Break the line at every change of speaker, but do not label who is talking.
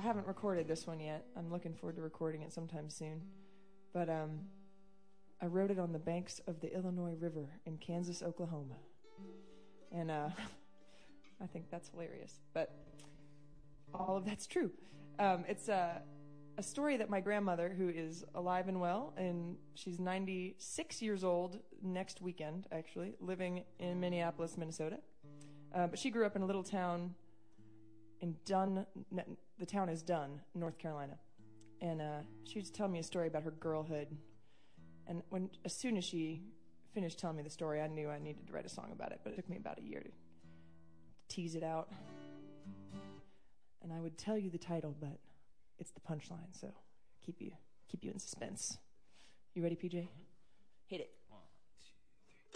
haven't recorded this one yet. I'm looking forward to recording it sometime soon. But I wrote it on the banks of the Illinois River in Kansas, Oklahoma. And I think that's hilarious. But all of that's true. It's a story that my grandmother, who is alive and well, and she's 96 years old next weekend, actually, living in Minneapolis, Minnesota. But she grew up in a little town in the town is Dunn, North Carolina. And she used to tell me a story about her girlhood. And as soon as she finished telling me the story, I knew I needed to write a song about it. But it took me about a year to tease it out. And I would tell you the title, but it's the punchline, so keep you in suspense. You ready, PJ? Hit it.